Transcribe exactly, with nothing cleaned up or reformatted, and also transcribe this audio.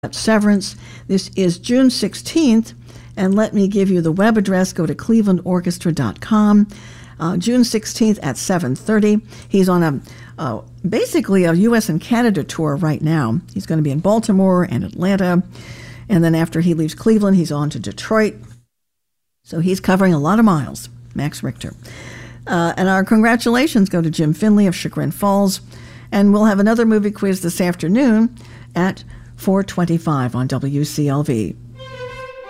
at Severance. This is June sixteenth, and let me give you the web address. Go to cleveland orchestra dot com. Uh, June sixteenth at seven thirty. He's on a uh, basically a U S and Canada tour right now. He's going to be in Baltimore and Atlanta, and then after he leaves Cleveland, he's on to Detroit. So he's covering a lot of miles, Max Richter. Uh, and our congratulations go to Jim Finley of Chagrin Falls, and we'll have another movie quiz this afternoon at four twenty-five on W C L V.